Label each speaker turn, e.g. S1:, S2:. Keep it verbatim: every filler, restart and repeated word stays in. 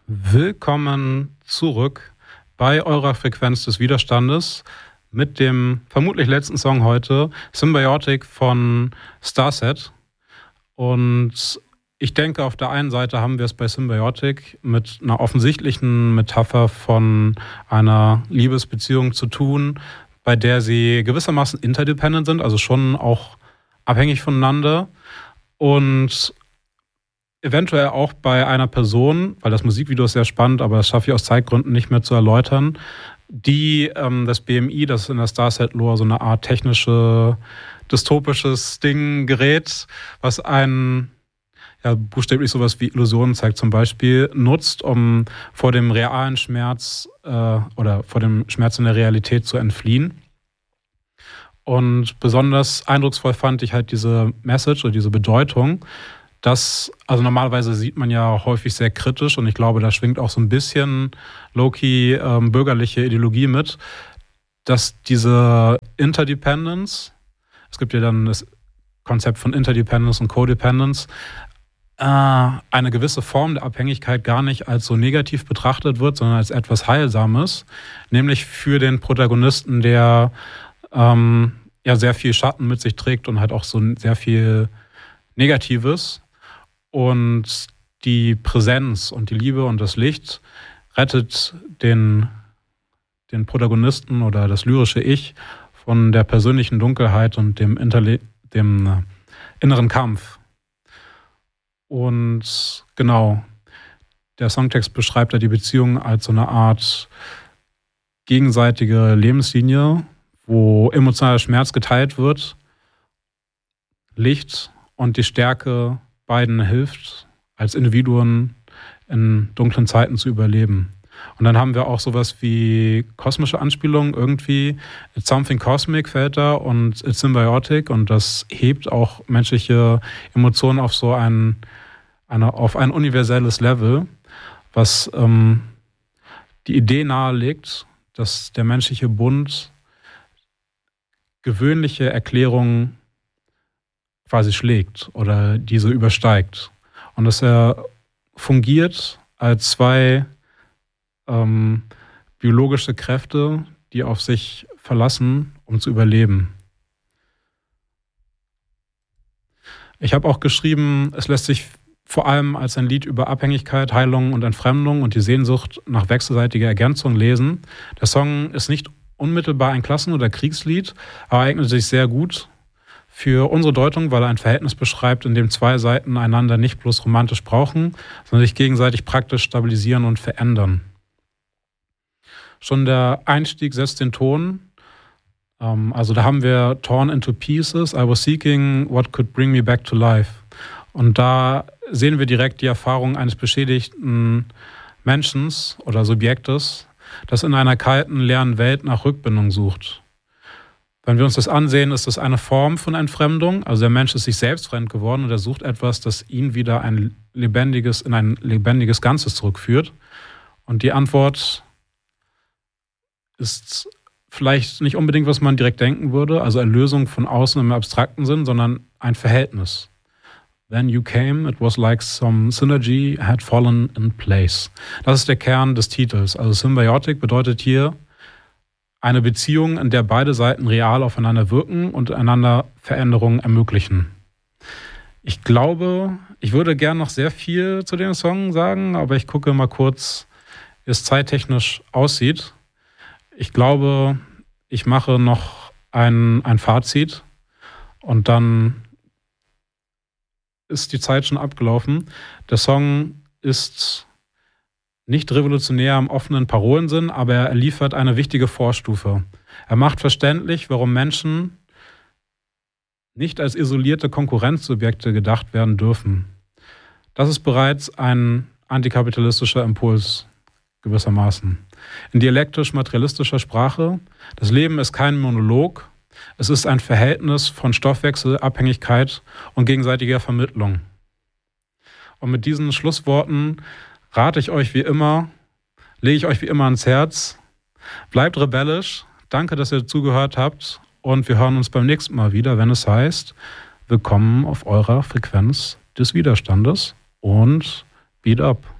S1: Willkommen zurück bei eurer Frequenz des Widerstandes mit dem vermutlich letzten Song heute, Symbiotic von Starset. Und ich denke, auf der einen Seite haben wir es bei Symbiotic mit einer offensichtlichen Metapher von einer Liebesbeziehung zu tun, bei der sie gewissermaßen interdependent sind, also schon auch abhängig voneinander. Und eventuell auch bei einer Person, weil das Musikvideo ist sehr spannend, aber das schaffe ich aus Zeitgründen nicht mehr zu erläutern, die ähm, das B M I, das ist in der Starset-Lore so eine Art technische, dystopisches Ding, Gerät, was einen ja, buchstäblich sowas wie Illusionen zeigt zum Beispiel, nutzt, um vor dem realen Schmerz äh, oder vor dem Schmerz in der Realität zu entfliehen. Und besonders eindrucksvoll fand ich halt diese Message oder diese Bedeutung, dass, also normalerweise sieht man ja häufig sehr kritisch und ich glaube, da schwingt auch so ein bisschen low-key ähm, bürgerliche Ideologie mit, dass diese Interdependence, es gibt ja dann das Konzept von Interdependence und Codependence, äh, eine gewisse Form der Abhängigkeit gar nicht als so negativ betrachtet wird, sondern als etwas Heilsames, nämlich für den Protagonisten, der ähm, ja sehr viel Schatten mit sich trägt und halt auch so sehr viel Negatives. Und die Präsenz und die Liebe und das Licht rettet den, den Protagonisten oder das lyrische Ich von der persönlichen Dunkelheit und dem, Interle- dem äh, inneren Kampf. Und genau, der Songtext beschreibt ja die Beziehung als so eine Art gegenseitige Lebenslinie, wo emotionaler Schmerz geteilt wird, Licht und die Stärke beiden hilft, als Individuen in dunklen Zeiten zu überleben. Und dann haben wir auch sowas wie kosmische Anspielungen irgendwie. It's something cosmic fällt da und it's symbiotic und das hebt auch menschliche Emotionen auf so ein, eine, auf ein universelles Level, was ähm, die Idee nahelegt, dass der menschliche Bund gewöhnliche Erklärungen quasi schlägt oder diese übersteigt. Und dass er fungiert als zwei ähm, biologische Kräfte, die auf sich verlassen, um zu überleben. Ich habe auch geschrieben, es lässt sich vor allem als ein Lied über Abhängigkeit, Heilung und Entfremdung und die Sehnsucht nach wechselseitiger Ergänzung lesen. Der Song ist nicht unmittelbar ein Klassen- oder Kriegslied, aber eignet sich sehr gut für unsere Deutung, weil er ein Verhältnis beschreibt, in dem zwei Seiten einander nicht bloß romantisch brauchen, sondern sich gegenseitig praktisch stabilisieren und verändern. Schon der Einstieg setzt den Ton. Also da haben wir Torn into Pieces, I was seeking what could bring me back to life. Und da sehen wir direkt die Erfahrung eines beschädigten Menschen oder Subjektes, das in einer kalten, leeren Welt nach Rückbindung sucht. Wenn wir uns das ansehen, ist das eine Form von Entfremdung. Also der Mensch ist sich selbst fremd geworden und er sucht etwas, das ihn wieder ein lebendiges, in ein lebendiges Ganzes zurückführt. Und die Antwort ist vielleicht nicht unbedingt, was man direkt denken würde, also Erlösung von außen im abstrakten Sinn, sondern ein Verhältnis. When you came, it was like some synergy had fallen in place. Das ist der Kern des Titels. Also Symbiotic bedeutet hier eine Beziehung, in der beide Seiten real aufeinander wirken und einander Veränderungen ermöglichen. Ich glaube, ich würde gern noch sehr viel zu dem Song sagen, aber ich gucke mal kurz, wie es zeittechnisch aussieht. Ich glaube, ich mache noch ein, ein Fazit und dann ist die Zeit schon abgelaufen. Der Song ist nicht revolutionär im offenen Parolensinn, aber er liefert eine wichtige Vorstufe. Er macht verständlich, warum Menschen nicht als isolierte Konkurrenzsubjekte gedacht werden dürfen. Das ist bereits ein antikapitalistischer Impuls gewissermaßen. In dialektisch-materialistischer Sprache, das Leben ist kein Monolog, es ist ein Verhältnis von Stoffwechsel, Abhängigkeit und gegenseitiger Vermittlung. Und mit diesen Schlussworten rate ich euch wie immer, lege ich euch wie immer ans Herz, bleibt rebellisch, danke, dass ihr zugehört habt und wir hören uns beim nächsten Mal wieder, wenn es heißt, willkommen auf eurer Frequenz des Widerstandes und Beat Up.